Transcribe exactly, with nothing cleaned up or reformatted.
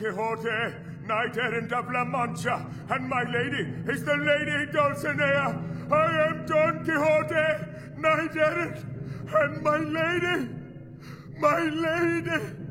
Quixote, knight errant of La Mancha, and my lady is the Lady Dulcinea. I am Don Quixote, knight errant, and my lady, my lady...